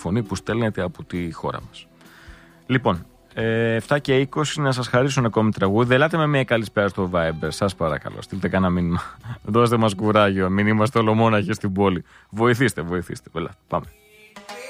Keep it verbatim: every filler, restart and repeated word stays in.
φωνή που στέλνετε από τη χώρα μας. Λοιπόν, εφτά και είκοσι να σας χαρίσουν ακόμη τραγούδι. Ελάτε με μια καλησπέρα στο Viber, σας παρακαλώ. Στείλτε κανένα μήνυμα. Δώστε μας κουράγιο, μην είμαστε ολομόναχοι στην πόλη. Βοηθήστε, βοηθήστε. Ελάτε, πάμε.